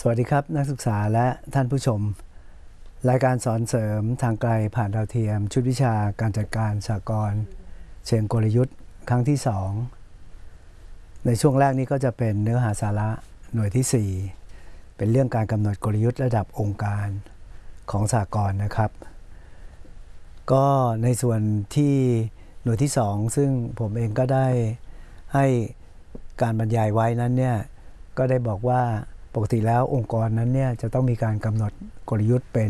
สวัสดีครับนักศึกษาและท่านผู้ชมรายการสอนเสริมทางไกลผ่านดาวเทียมชุดวิชาการจัดการสหกรณ์เชิงกลยุทธ์ครั้งที่2ในช่วงแรกนี้ก็จะเป็นเนื้อหาสาระหน่วยที่4เป็นเรื่องการกำหนดกลยุทธ์ระดับองค์การของสหกรณ์นะครับก็ในส่วนที่หน่วยที่2ซึ่งผมเองก็ได้ให้การบรรยายไว้นั้นเนี่ยก็ได้บอกว่าปกติแล้วองค์กรนั้นเนี่ยจะต้องมีการกำหนดกลยุทธ์เป็น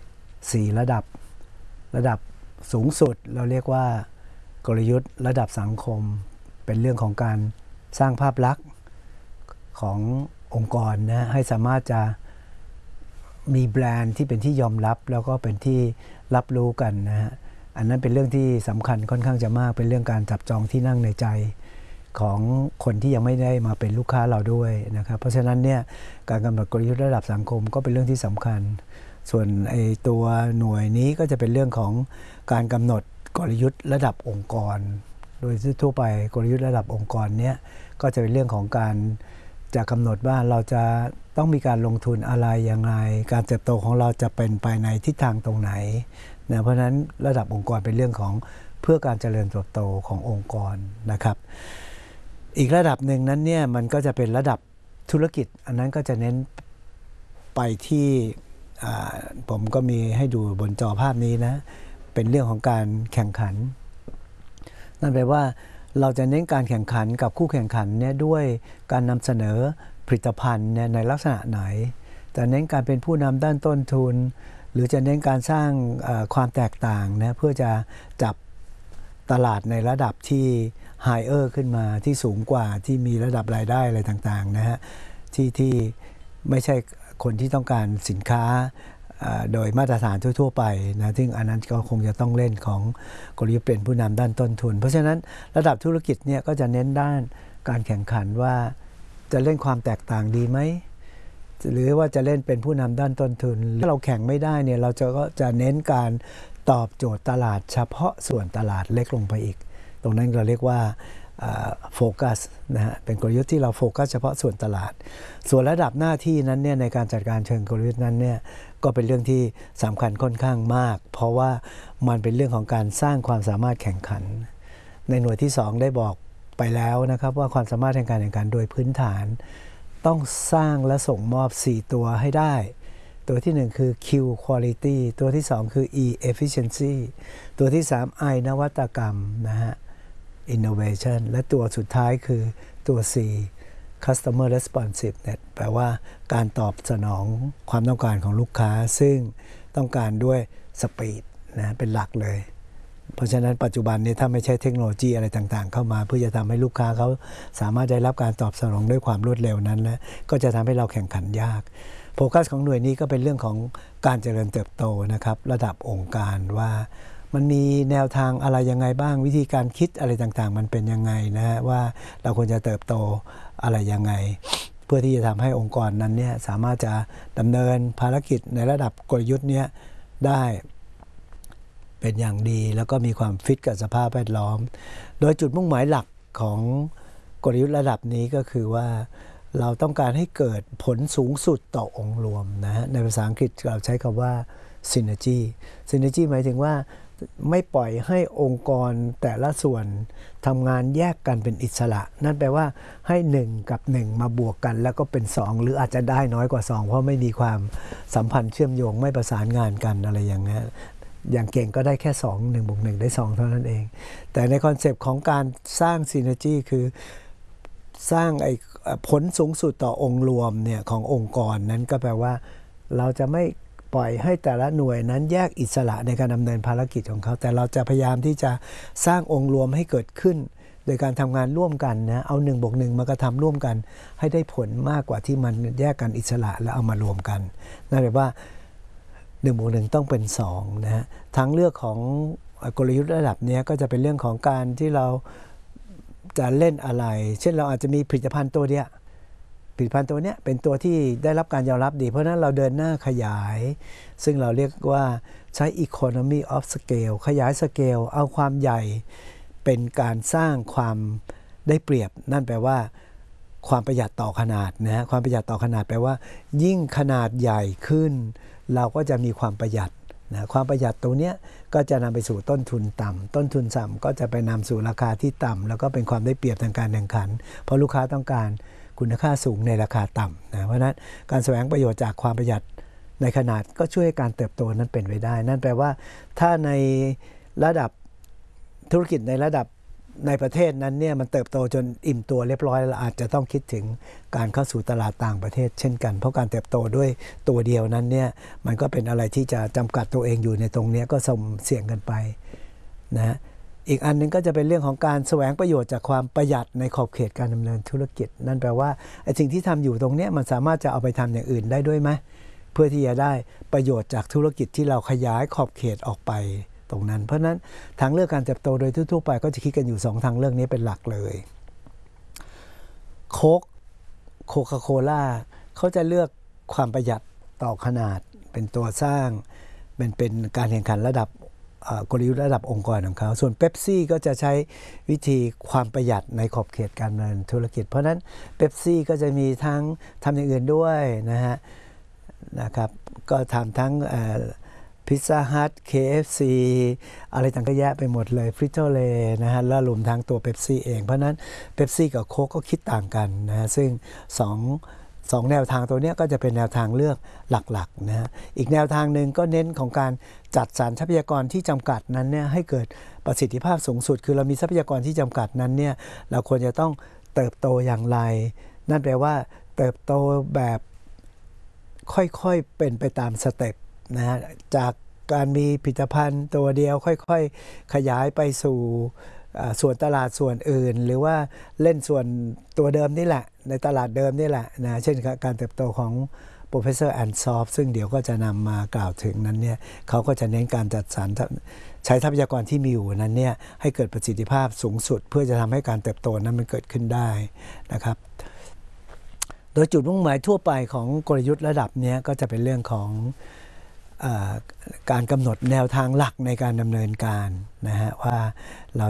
4ระดับสูงสุดเราเรียกว่ากลยุทธ์ระดับสังคมเป็นเรื่องของการสร้างภาพลักษณ์ขององค์กรนะให้สามารถจะมีแบรนด์ที่เป็นที่ยอมรับแล้วก็เป็นที่รับรู้กันนะฮะอันนั้นเป็นเรื่องที่สำคัญค่อนข้างจะมากเป็นเรื่องการจับจองที่นั่งในใจของคนที่ยังไม่ได้มาเป็นลูกค้าเราด้วยนะครับเพราะฉะนั้นเนี่ยการกำหนดกลยุทธ์ระดับสังคมก็เป็นเรื่องที่สำคัญส่วนตัวหน่วยนี้ก็จะเป็นเรื่องของการกำหนดกลยุทธ์ระดับองค์กรโดยทั่วไปกลยุทธ์ระดับองค์กรเนี้ยก็จะเป็นเรื่องของการจะกำหนดว่าเราจะต้องมีการลงทุนอะไรยังไงการเติบโตของเราจะเป็นไปในทิศทางตรงไหนนะเพราะฉะนั้นระดับองค์กรเป็นเรื่องของเพื่อการเจริญเติบโตขององค์กรนะครับอีกระดับหนึ่งนั้นเนี่ยมันก็จะเป็นระดับธุรกิจอันนั้นก็จะเน้นไปที่ผมก็มีให้ดูบนจอภาพนี้นะเป็นเรื่องของการแข่งขันนั่นแปลว่าเราจะเน้นการแข่งขันกับคู่แข่งขันเนี่ยด้วยการนำเสนอผลิตภัณฑ์ในลักษณะไหนจะเน้นการเป็นผู้นำด้านต้นทุนหรือจะเน้นการสร้างความแตกต่างนะเพื่อจะจับตลาดในระดับที่ไฮเออร์ขึ้นมาที่สูงกว่าที่มีระดับรายได้อะไรต่างๆนะฮะที่ไม่ใช่คนที่ต้องการสินค้าโดยมาตรฐานทั่วๆไปนะซึ่งอันนั้นก็คงจะต้องเล่นของกลยุทธ์เป็นผู้นำด้านต้นทุนเพราะฉะนั้นระดับธุรกิจเนี่ยก็จะเน้นด้านการแข่งขันว่าจะเล่นความแตกต่างดีไหมหรือว่าจะเล่นเป็นผู้นำด้านต้นทุนถ้าเราแข่งไม่ได้เนี่ยเราก็จะเน้นการตอบโจทย์ตลาดเฉพาะส่วนตลาดเล็กลงไปอีกตรงนั้นเราเรียกว่าโฟกัสนะฮะเป็นกลยุทธ์ที่เราโฟกัสเฉพาะส่วนตลาดส่วนระดับหน้าที่นั้นเนี่ยในการจัดการเชิงกลยุทธ์นั้นเนี่ยก็เป็นเรื่องที่สำคัญค่อนข้างมากเพราะว่ามันเป็นเรื่องของการสร้างความสามารถแข่งขันในหน่วยที่2ได้บอกไปแล้วนะครับว่าความสามารถในการแข่งขันโดยพื้นฐานต้องสร้างและส่งมอบ4ตัวให้ได้ตัวที่1คือ Q quality ตัวที่2คือ E efficiency ตัวที่3 I นวัตกรรมนะฮะinnovation และตัวสุดท้ายคือตัว C customer responsiveness แปลว่าการตอบสนองความต้องการของลูกค้าซึ่งต้องการด้วยสปีดนะเป็นหลักเลยเพราะฉะนั้นปัจจุบันนี้ถ้าไม่ใช่เทคโนโลยีอะไรต่างๆเข้ามาเพื่อจะทำให้ลูกค้าเขาสามารถได้รับการตอบสนองด้วยความรวดเร็วนั้นนะก็จะทำให้เราแข่งขันยากโฟกัสของหน่วยนี้ก็เป็นเรื่องของการเจริญเติบโตนะครับระดับองค์การว่ามันมีแนวทางอะไรยังไงบ้างวิธีการคิดอะไรต่างๆมันเป็นยังไงนะฮะว่าเราควรจะเติบโตอะไรยังไงเพื่อที่จะทำให้องค์กรนั้นเนี่ยสามารถจะดำเนินภารกิจในระดับกลยุทธ์เนี้ยได้เป็นอย่างดีแล้วก็มีความฟิตกับสภาพแวดล้อมโดยจุดมุ่งหมายหลักของกลยุทธ์ระดับนี้ก็คือว่าเราต้องการให้เกิดผลสูงสุดต่อองค์รวมนะฮะในภาษาอังกฤษเราใช้คำว่า synergy หมายถึงว่าไม่ปล่อยให้องค์กรแต่ละส่วนทำงานแยกกันเป็นอิสระนั่นแปลว่าให้1กับ1มาบวกกันแล้วก็เป็น2หรืออาจจะได้น้อยกว่า2เพราะไม่มีความสัมพันธ์เชื่อมโยงไม่ประสานงานกันอะไรอย่างเงี้ยอย่างเก่งก็ได้แค่2 1 บวก 1ได้2เท่านั้นเองแต่ในคอนเซปต์ของการสร้าง synergy คือสร้างผลสูงสุดต่อองค์รวมเนี่ยขององค์กรนั้นก็แปลว่าเราจะไม่ปล่อยให้แต่ละหน่วยนั้นแยกอิสระในการดำเนินภารกิจของเขาแต่เราจะพยายามที่จะสร้างองค์รวมให้เกิดขึ้นโดยการทำงานร่วมกันนะเอา1 บวก 1มากระทำร่วมกันให้ได้ผลมากกว่าที่มันแยกกันอิสระแล้วเอามารวมกันนั่นแปลว่า1 บวก 1ต้องเป็น2นะฮะทางเลือกของกลยุทธ์ระดับนี้ก็จะเป็นเรื่องของการที่เราจะเล่นอะไรเช่นเราอาจจะมีผลิตภัณฑ์ตัวเดียวผลิตภัณฑ์ตัวนี้เป็นตัวที่ได้รับการยอมรับดีเพราะนั้นเราเดินหน้าขยายซึ่งเราเรียกว่าใช้ economy of scale ขยายสเกลเอาความใหญ่เป็นการสร้างความได้เปรียบนั่นแปลว่าความประหยัดต่อขนาดนะความประหยัดต่อขนาดแปลว่ายิ่งขนาดใหญ่ขึ้นเราก็จะมีความประหยัดนะความประหยัดตรงนี้ก็จะนำไปสู่ต้นทุนต่ำต้นทุนต่ำก็จะไปนำสู่ราคาที่ต่ำแล้วก็เป็นความได้เปรียบทางการแข่งขันเพราะลูกค้าต้องการคุณค่าสูงในราคาต่ำนะเพราะฉะนั้นการแสวงประโยชน์จากความประหยัดในขนาดก็ช่วยให้การเติบโตนั้นเป็นไปได้นั่นแปลว่าถ้าในระดับธุรกิจในระดับในประเทศนั้นเนี่ยมันเติบโตจนอิ่มตัวเรียบร้อยเราอาจจะต้องคิดถึงการเข้าสู่ตลาดต่างประเทศเช่นกันเพราะการเติบโตด้วยตัวเดียวนั้นเนี่ยมันก็เป็นอะไรที่จะจำกัดตัวเองอยู่ในตรงนี้ก็สุ่มเสี่ยงกันไปนะอีกอันนึงก็จะเป็นเรื่องของการแสวงประโยชน์จากความประหยัดในขอบเขตการดำเนินธุรกิจนั่นแปลว่าไอ้สิ่งที่ทำอยู่ตรงนี้มันสามารถจะเอาไปทำอย่างอื่นได้ด้วยไหมเพื่อที่จะได้ประโยชน์จากธุรกิจที่เราขยายขอบเขตออกไปตรงนั้นเพราะนั้นทางเลือกการเติบโตโดยทั่วๆไปก็จะคิดกันอยู่2ทางเลือกนี้เป็นหลักเลยโคคาโคล่าเขาจะเลือกความประหยัดต่อขนาดเป็นตัวสร้างเป็นการแข่งขันระดับกลยุทธ์ระดับองค์กรของเขาส่วนเป๊ปซี่ก็จะใช้วิธีความประหยัดในขอบเขตการดำเนินธุรกิจเพราะนั้นเป๊ปซี่ก็จะมีทั้งทำอย่างอื่นด้วยนะครับก็ทำทั้งพิซซ่าฮัท KFC อะไรต่างก็แยะไปหมดเลยฟริโตเลนะฮะแล้วรวมทั้งตัวเป๊ปซี่เองเพราะนั้นเป๊ปซี่กับโค้กก็คิดต่างกันนะฮะซึ่งสองแนวทางตัวนี้ก็จะเป็นแนวทางเลือกหลักๆนะฮะอีกแนวทางหนึ่งก็เน้นของการจัดสรรทรัพยากรที่จำกัดนั้นเนี่ยให้เกิดประสิทธิภาพสูงสุดคือเรามีทรัพยากรที่จำกัดนั้นเนี่ยเราควรจะต้องเติบโตอย่างไรนั่นแปลว่าเติบโตแบบค่อยๆเป็นไปตามสเต็ปนะฮะจากการมีผลิตภัณฑ์ตัวเดียวค่อยๆขยายไปสู่ส่วนตลาดส่วนอื่นหรือว่าเล่นส่วนตัวเดิมนี่แหละในตลาดเดิมนี่แหละนะเช่นการเติบโตของ Professor Ansoff ซึ่งเดี๋ยวก็จะนำมากล่าวถึงนั้นเนี่ยเขาก็จะเน้นการจัดสรรใช้ทรัพยากรที่มีอยู่นั้นเนี่ยให้เกิดประสิทธิภาพสูงสุดเพื่อจะทำให้การเติบโตนั้นมันเกิดขึ้นได้นะครับโดยจุดมุ่งหมายทั่วไปของกลยุทธ์ระดับนี้ก็จะเป็นเรื่องของการกำหนดแนวทางหลักในการดำเนินการนะฮะว่าเรา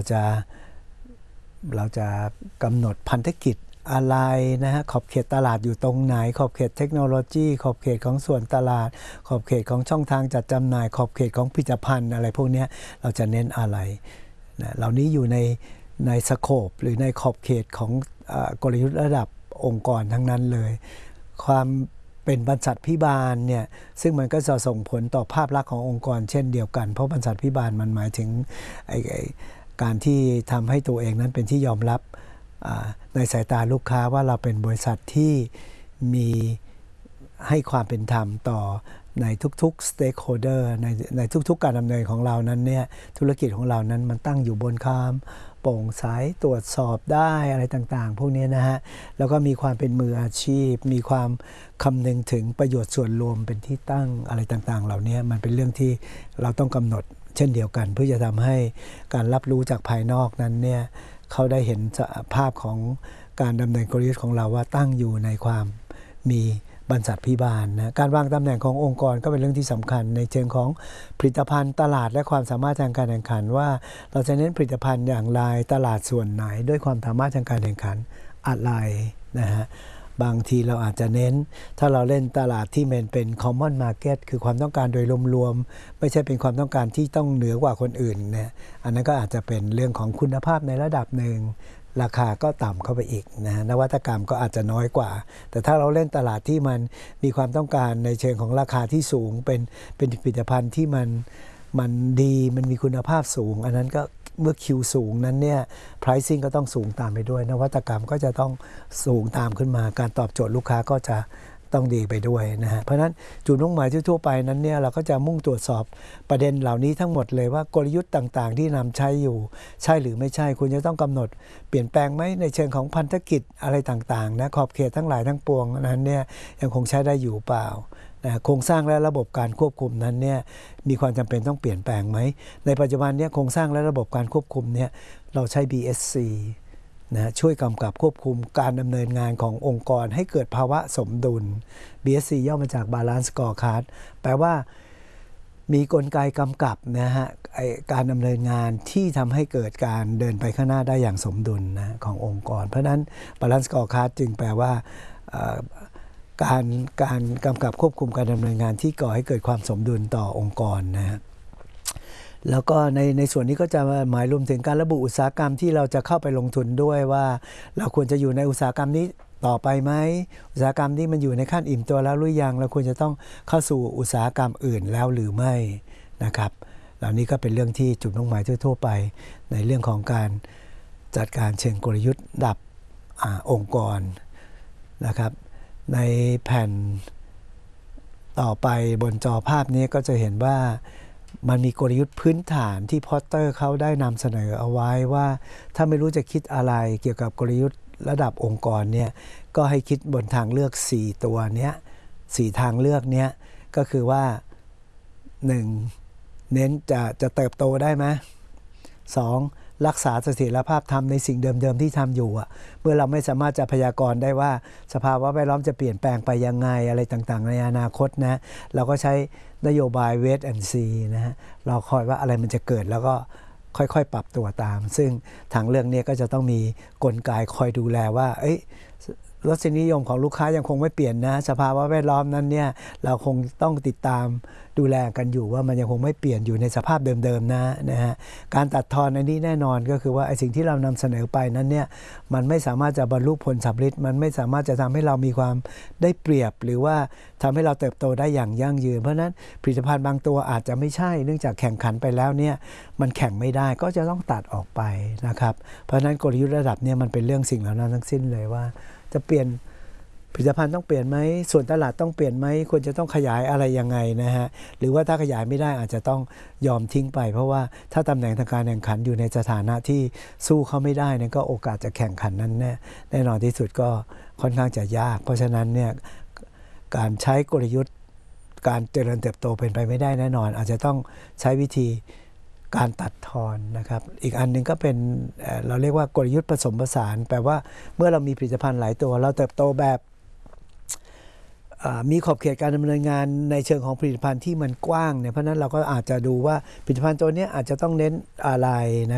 จะกำหนดพันธกิจอะไรนะฮะขอบเขตตลาดอยู่ตรงไหนขอบเขตเทคโนโลยีขอบเขตของส่วนตลาดขอบเขตของช่องทางจัดจำหน่ายขอบเขตของผลิตภัณฑ์อะไรพวกนี้เราจะเน้นอะไรนะเหล่านี้อยู่ในสโคปหรือในขอบเขตของกลยุทธ์ระดับองค์กรทั้งนั้นเลยความเป็นบรรษัทพิบาลเนี่ยซึ่งมันก็จะส่งผลต่อภาพลักษณ์ขององค์กรเช่นเดียวกันเพราะบรรษัทพิบาลมันหมายถึงการที่ทำให้ตัวเองนั้นเป็นที่ยอมรับในสายตาลูกค้าว่าเราเป็นบริษัทที่มีให้ความเป็นธรรมต่อในทุกๆ stakeholder ในทุกๆการดำเนินของเรานั้นเนี่ยธุรกิจของเรานั้นมันตั้งอยู่บนความโปร่งใสตรวจสอบได้อะไรต่างๆพวกนี้นะฮะแล้วก็มีความเป็นมืออาชีพมีความคำนึงถึงประโยชน์ส่วนรวมเป็นที่ตั้งอะไรต่างๆเหล่านี้มันเป็นเรื่องที่เราต้องกำหนดเช่นเดียวกันเพื่อจะทำให้การรับรู้จากภายนอกนั้นเนี่ยเขาได้เห็นภาพของการดำเนินกลยุทธ์ของเราว่าตั้งอยู่ในความมีบรรษัทพิบาลนะการวางตำแหน่งขององค์กรก็เป็นเรื่องที่สำคัญในเชิงของผลิตภัณฑ์ตลาดและความสามารถทางการแข่งขันว่าเราจะเน้นผลิตภัณฑ์อย่างไรตลาดส่วนไหนด้วยความสามารถทางการแข่งขันอะไรนะฮะบางทีเราอาจจะเน้นถ้าเราเล่นตลาดที่เป็น common market คือความต้องการโดยรวมๆไม่ใช่เป็นความต้องการที่ต้องเหนือกว่าคนอื่นเนี่ยอันนั้นก็อาจจะเป็นเรื่องของคุณภาพในระดับหนึ่งราคาก็ต่ำเข้าไปอีกนะนวัตกรรมก็อาจจะน้อยกว่าแต่ถ้าเราเล่นตลาดที่มันมีความต้องการในเชิงของราคาที่สูงเป็นผลิตภัณฑ์ที่มันดีมันมีคุณภาพสูงอันนั้นก็เมื่อคิวสูงนั้นเนี่ย pricing ก็ต้องสูงตามไปด้วยนวัตกรรมก็จะต้องสูงตามขึ้นมาการตอบโจทย์ลูกค้าก็จะต้องดีไปด้วยนะฮะเพราะฉะนั้นจุดมุ่งหมายทั่วไปนั้นเนี่ยเราก็จะมุ่งตรวจสอบประเด็นเหล่านี้ทั้งหมดเลยว่ากลยุทธ์ต่างๆที่นำใช้อยู่ใช่หรือไม่ใช่คุณจะต้องกำหนดเปลี่ยนแปลงไหมในเชิงของพันธกิจอะไรต่างๆนะขอบเขตทั้งหลายทั้งปวงนั้นเนี่ยยังคงใช้ได้อยู่เปล่าโครงสร้างและระบบการควบคุมนั้นเนี่ยมีความจำเป็นต้องเปลี่ยนแปลงไหมในปัจจุบันเนี่ยโครงสร้างและระบบการควบคุมเนี่ยเราใช้ BSC นะช่วยกำกับควบคุมการดำเนินงานขององค์กรให้เกิดภาวะสมดุล BSC ย่อมาจาก Balance Scorecard แปลว่ามีกลไกกำกับนะฮะการดำเนินงานที่ทำให้เกิดการเดินไปข้างหน้าได้อย่างสมดุลนะขององค์กรเพราะฉะนั้น Balance Scorecard จึงแปลว่าการกำกับควบคุมการดำเนินงานที่ก่อให้เกิดความสมดุลต่อองค์กรนะฮะแล้วก็ในส่วนนี้ก็จะหมายรวมถึงการระบุอุตสาหกรรมที่เราจะเข้าไปลงทุนด้วยว่าเราควรจะอยู่ในอุตสาหกรรมนี้ต่อไปไหมอุตสาหกรรมที่มันอยู่ในขั้นอิ่มตัวแล้วหรือยังเราควรจะต้องเข้าสู่อุตสาหกรรมอื่นแล้วหรือไม่นะครับเหล่านี้ก็เป็นเรื่องที่จุดมุ่งหมายทั่วไปในเรื่องของการจัดการเชิงกลยุทธ์ระดับองค์กรนะครับในแผ่นต่อไปบนจอภาพนี้ก็จะเห็นว่ามันมีกลยุทธ์พื้นฐานที่พอตเตอร์เขาได้นำเสนอเอาไว้ว่าถ้าไม่รู้จะคิดอะไรเกี่ยวกับกลยุทธ์ระดับองค์กรเนี่ยก็ให้คิดบนทางเลือก4ตัวเนี้ย4ทางเลือกเนี้ยก็คือว่า1เน้นจะเติบโตได้ไหม2รักษาเสถียรภาพทำในสิ่งเดิมๆที่ทำอยู่เมื่อเราไม่สามารถจะพยากรณ์ได้ว่าสภาวะแวดล้อมจะเปลี่ยนแปลงไปยังไงอะไรต่างๆในอนาคตนะเราก็ใช้นโยบาย wait and see นะฮะเราคอยว่าอะไรมันจะเกิดแล้วก็ค่อยๆปรับตัวตามซึ่งทางเรื่องนี้ก็จะต้องมีกลไกคอยดูแลว่ารสนิยมของลูกค้ายังคงไม่เปลี่ยนนะสภาวะแวดล้อมนั้นเนี่ยเราคงต้องติดตามดูแลกันอยู่ว่ามันยังคงไม่เปลี่ยนอยู่ในสภาพเดิมๆนะฮะการตัดทอนอันนี้แน่นอนก็คือว่าไอ้สิ่งที่เรานำเสนอไปนั้นเนี่ยมันไม่สามารถจะบรรลุผลสำเร็จมันไม่สามารถจะทำให้เรามีความได้เปรียบหรือว่าทำให้เราเติบโตได้อย่างยั่งยืนเพราะนั้นผลิตภัณฑ์บางตัวอาจจะไม่ใช่เนื่องจากแข่งขันไปแล้วเนี่ยมันแข่งไม่ได้ก็จะต้องตัดออกไปนะครับเพราะนั้นกลยุทธ์ระดับเนี่ยมันเป็นเรื่องสิ่งเหล่านั้นทั้งสิ้นเลยว่าจะเปลี่ยนผลิตภัณฑ์ต้องเปลี่ยนไหมส่วนตลาดต้องเปลี่ยนไหมควรจะต้องขยายอะไรยังไงนะฮะหรือว่าถ้าขยายไม่ได้อาจจะต้องยอมทิ้งไปเพราะว่าถ้าตำแหน่งทางการแข่งขันอยู่ในสถานะที่สู้เขาไม่ได้เนี่ยก็โอกาสจะแข่งขันนั้นแน่นอนที่สุดก็ค่อนข้างจะยากเพราะฉะนั้นเนี่ยการใช้กลยุทธ์การเจริญเติบโตเป็นไปไม่ได้แน่นอนอาจจะต้องใช้วิธีการตัดทอนนะครับอีกอันนึงก็เป็นเราเรียกว่ากลยุทธ์ผสมผสานแปลว่าเมื่อเรามีผลิตภัณฑ์หลายตัวเราเติบโตแบบมีขอบเขตการดำเนินงานในเชิงของผลิตภัณฑ์ที่มันกว้างเนี่ยเพราะนั้นเราก็อาจจะดูว่าผลิตภัณฑ์ตัวนี้อาจจะต้องเน้นอะไรนะ